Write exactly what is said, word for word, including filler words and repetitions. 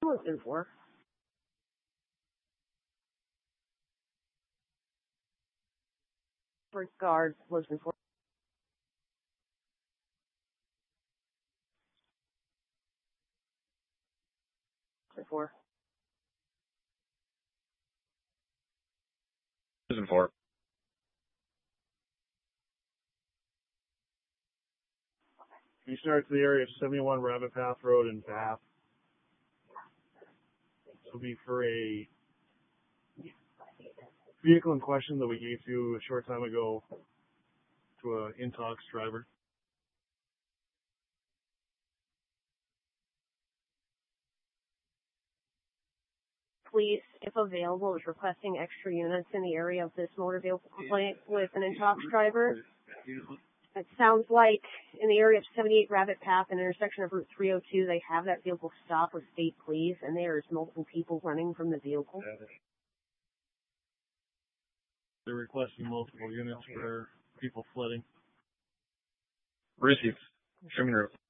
Liston for? First guard, Liston for. For. Liston for. You start to the area of seventy-one Rabbit Path Road in Bath. This will be for a vehicle in question that we gave to a short time ago to a Intox driver. Police, if available, is requesting extra units in the area of this motor vehicle complaint with an Intox driver. It sounds like in the area of seventy-eight Rabbit Path and intersection of Route three oh two, they have that vehicle stopped with state police, and there's multiple people running from the vehicle. They're requesting multiple units for people flooding. Received. Show me the route.